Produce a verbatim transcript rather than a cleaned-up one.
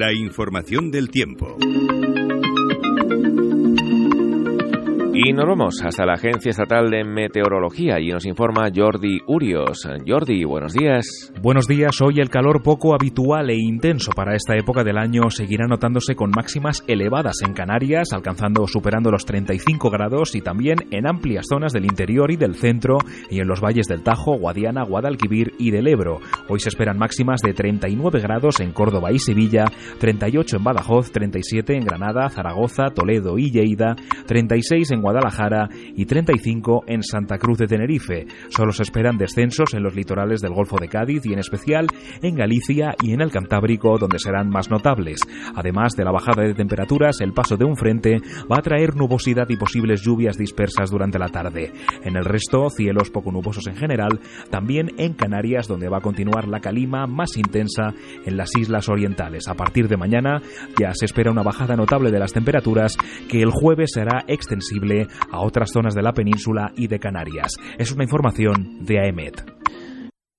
La información del tiempo. Y nos vamos hasta la Agencia Estatal de Meteorología y nos informa Jordi Urios. Jordi, buenos días. Buenos días. Hoy el calor poco habitual e intenso para esta época del año seguirá notándose con máximas elevadas en Canarias, alcanzando o superando los treinta y cinco grados, y también en amplias zonas del interior y del centro y en los valles del Tajo, Guadiana, Guadalquivir y del Ebro. Hoy se esperan máximas de treinta y nueve grados en Córdoba y Sevilla, treinta y ocho en Badajoz, treinta y siete en Granada, Zaragoza, Toledo y Lleida, treinta y seis en Guadalajara y treinta y cinco en Santa Cruz de Tenerife. Solo se esperan descensos en los litorales del Golfo de Cádiz y en especial en Galicia y en el Cantábrico, donde serán más notables. Además de la bajada de temperaturas, el paso de un frente va a traer nubosidad y posibles lluvias dispersas durante la tarde. En el resto, cielos poco nubosos en general, también en Canarias, donde va a continuar la calima más intensa en las islas orientales. A partir de mañana ya se espera una bajada notable de las temperaturas, que el jueves será extensible a otras zonas de la península y de Canarias. Es una información de AEMET.